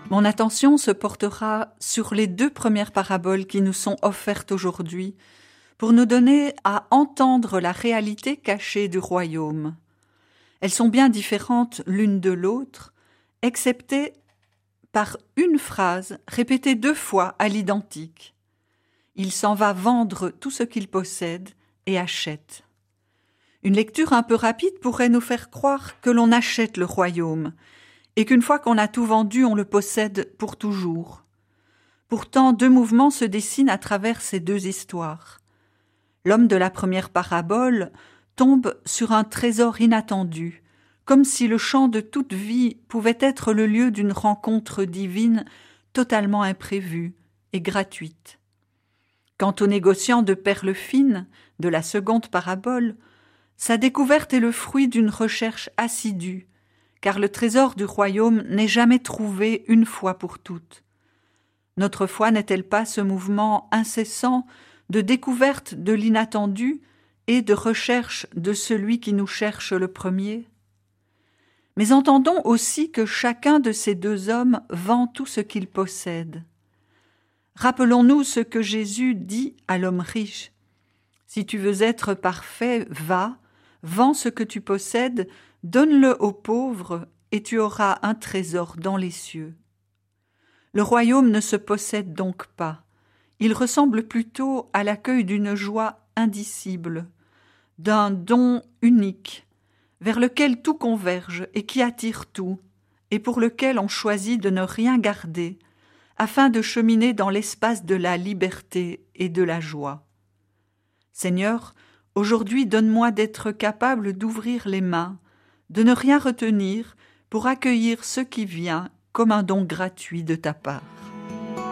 Mon attention se portera sur les 2 premières paraboles qui nous sont offertes aujourd'hui pour nous donner à entendre la réalité cachée du royaume. Elles sont bien différentes l'une de l'autre, excepté par une phrase répétée 2 fois à l'identique. Il s'en va vendre tout ce qu'il possède et achète. Une lecture un peu rapide pourrait nous faire croire que l'on achète le royaume et qu'une fois qu'on a tout vendu, on le possède pour toujours. Pourtant, 2 mouvements se dessinent à travers ces 2 histoires. L'homme de la première parabole tombe sur un trésor inattendu, comme si le champ de toute vie pouvait être le lieu d'une rencontre divine totalement imprévue et gratuite. Quant au négociant de perles fines de la seconde parabole, sa découverte est le fruit d'une recherche assidue, car le trésor du royaume n'est jamais trouvé une fois pour toutes. Notre foi n'est-elle pas ce mouvement incessant de découverte de l'inattendu et de recherche de celui qui nous cherche le premier? Mais entendons aussi que chacun de ces 2 hommes vend tout ce qu'il possède. Rappelons-nous ce que Jésus dit à l'homme riche. « Si tu veux être parfait, va, vends ce que tu possèdes, donne-le aux pauvres, et tu auras un trésor dans les cieux. » Le royaume ne se possède donc pas. Il ressemble plutôt à l'accueil d'une joie indicible, d'un don unique, vers lequel tout converge et qui attire tout, et pour lequel on choisit de ne rien garder, afin de cheminer dans l'espace de la liberté et de la joie. Seigneur, aujourd'hui donne-moi d'être capable d'ouvrir les mains, de ne rien retenir pour accueillir ce qui vient comme un don gratuit de ta part.